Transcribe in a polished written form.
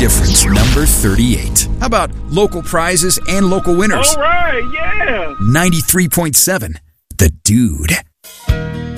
difference, number 38. How about local prizes and local winners? All right, yeah. 93.7, The Dude.